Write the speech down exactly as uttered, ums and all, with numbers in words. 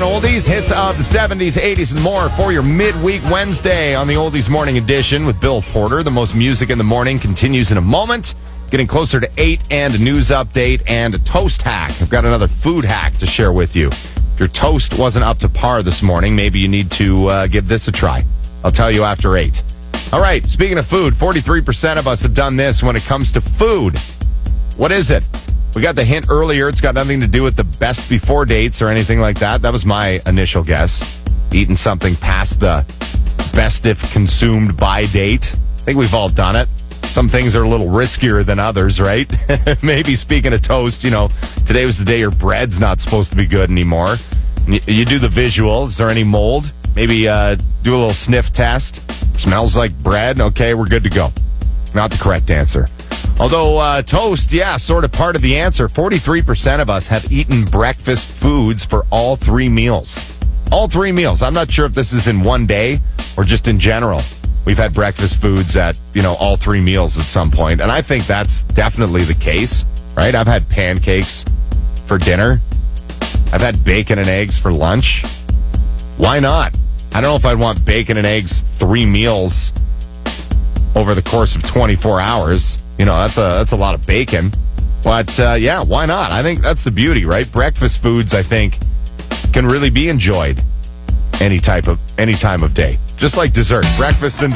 on Oldies, hits of the seventies, eighties, and more for your midweek Wednesday on the Oldies Morning Edition with Bill Porter. The most music in the morning continues in a moment. Getting closer to eight and a news update and a toast hack. I've got another food hack to share with you. If your toast wasn't up to par this morning, maybe you need to uh, give this a try. I'll tell you after eight. All right, speaking of food, forty-three percent of us have done this when it comes to food. What is it? We got the hint earlier. It's got nothing to do with the best before dates or anything like that. That was my initial guess. Eating something past the best if consumed by date. I think we've all done it. Some things are a little riskier than others, right? Maybe speaking of toast, you know, today was the day your bread's not supposed to be good anymore. You, you do the visual. Is there any mold? Maybe uh, do a little sniff test. Smells like bread. Okay, we're good to go. Not the correct answer. Although uh, toast, yeah, sort of part of the answer. forty-three percent of us have eaten breakfast foods for all three meals. All three meals. I'm not sure if this is in one day or just in general. We've had breakfast foods at, you know, all three meals at some point. And I think that's definitely the case, right? I've had pancakes for dinner. I've had bacon and eggs for lunch. Why not? I don't know if I'd want bacon and eggs three meals over the course of twenty-four hours. You know, that's a that's a lot of bacon. But, uh, yeah, why not? I think that's the beauty, right? Breakfast foods, I think, can really be enjoyed any type of any time of day. Just like dessert. Breakfast and